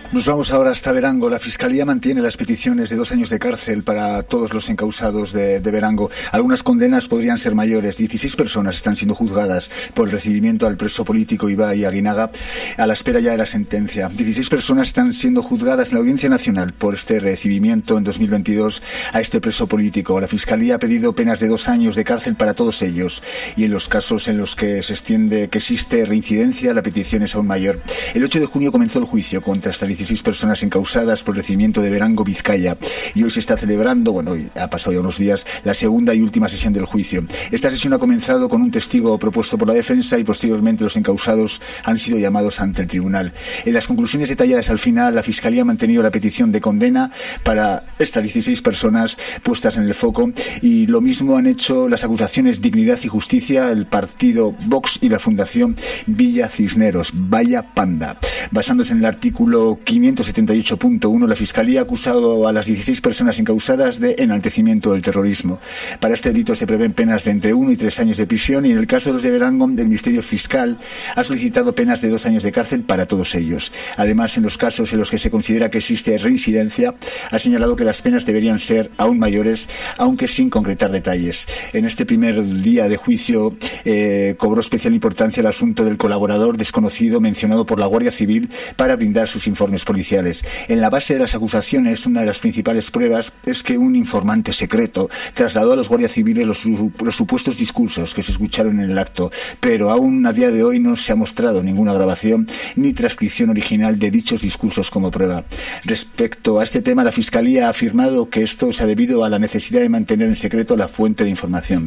Nos vamos ahora hasta Verango. La Fiscalía mantiene las peticiones de 2 años de cárcel para todos los encausados de Verango. Algunas condenas podrían ser mayores. 16 personas están siendo juzgadas por el recibimiento al preso político Ibai Aguinaga a la espera ya de la sentencia. 16 personas están siendo juzgadas en la Audiencia Nacional por este recibimiento en 2022 a este preso político. La Fiscalía ha pedido penas de 2 años de cárcel para todos ellos, y en los casos en los que se extiende que existe reincidencia, la petición es aún mayor. El 8 de junio comenzó el juicio contra estas 16 personas encausadas por el recibimiento de Verango, Vizcaya, y hoy se está celebrando, hoy ha pasado ya unos días, la segunda y última sesión del juicio. Esta sesión ha comenzado con un testigo propuesto por la defensa y posteriormente los encausados han sido llamados ante el tribunal. En las conclusiones detalladas al final, la Fiscalía ha mantenido la petición de condena para estas 16 personas puestas en el foco, y lo mismo han hecho las acusaciones Dignidad y Justicia, el partido Vox y la Fundación Villa Cisneros, Vaya Panda. Basándose en el artículo 578.1, la Fiscalía ha acusado a las 16 personas encausadas de enaltecimiento del terrorismo. Para este delito se prevén penas de entre 1 y 3 años de prisión, y en el caso de los de Verango, el Ministerio Fiscal ha solicitado penas de 2 años de cárcel para todos ellos. Además, en los casos en los que se considera que existe reincidencia, ha señalado que las penas deberían ser aún mayores, aunque sin concretar detalles. En este primer día de juicio cobró especial importancia el asunto del colaborador desconocido mencionado por la Guardia Civil para brindar sus informes policiales. En la base de las acusaciones, una de las principales pruebas es que un informante secreto trasladó a los guardias civiles los supuestos discursos que se escucharon en el acto, pero aún a día de hoy no se ha mostrado ninguna grabación ni transcripción original de dichos discursos como prueba. Respecto a este tema, la Fiscalía ha afirmado que esto se ha debido a la necesidad de mantener en secreto la fuente de información.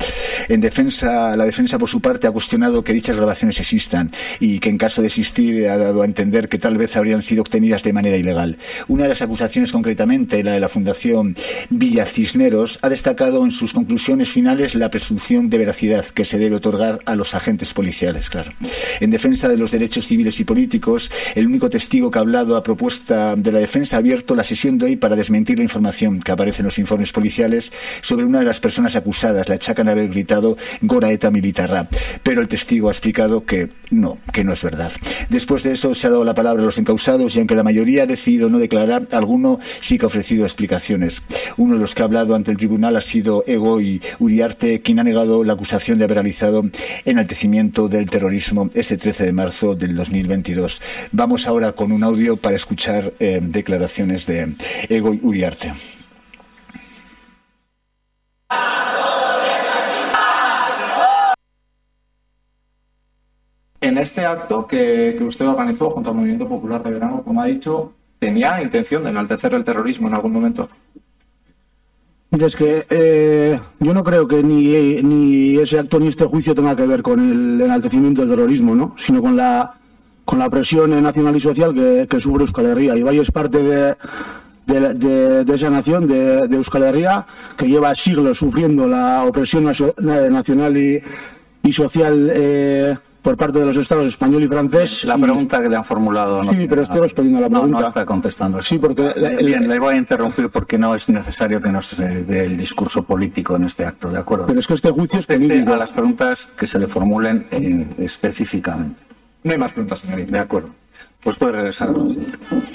La defensa, por su parte, ha cuestionado que dichas grabaciones existan y que, en caso de existir, ha dado a entender que tal vez habrían sido obtenidas de manera ilegal. Una de las acusaciones, concretamente la de la Fundación Villa Cisneros, ha destacado en sus conclusiones finales la presunción de veracidad que se debe otorgar a los agentes policiales. En defensa de los derechos civiles y políticos, el único testigo que ha hablado a propuesta de la defensa ha abierto la sesión de hoy para desmentir la información que aparece en los informes policiales sobre una de las personas acusadas. La achacan haber gritado "Gora eta militarra", pero el testigo ha explicado que no es verdad. Después de eso se ha dado la palabra a los encausados, y aunque la mayoría ha decidido no declarar, alguno sí que ha ofrecido explicaciones. Uno de los que ha hablado ante el tribunal ha sido Egoy Uriarte, quien ha negado la acusación de haber realizado enaltecimiento del terrorismo ese 13 de marzo del 2022. Vamos ahora con un audio para escuchar declaraciones de Egoy Uriarte. En este acto que usted organizó junto al Movimiento Popular de Verango, como ha dicho, ¿tenía intención de enaltecer el terrorismo en algún momento? Es que yo no creo que ni ese acto ni este juicio tenga que ver con el enaltecimiento del terrorismo, ¿no? Sino con la presión nacional y social que sufre Euskal Herria. Ibai es parte de esa nación, de Euskal Herria, que lleva siglos sufriendo la opresión nacional y social por parte de los estados español y francés. La pregunta que le han formulado. Sí, pero estoy respondiendo a la pregunta. No está contestando. Sí, porque Bien, le voy a interrumpir porque no es necesario que nos dé el discurso político en este acto, ¿de acuerdo? Pero es que este juicio es político. A las preguntas que se le formulen específicamente. No hay más preguntas, señorita. De acuerdo. Pues puede regresar.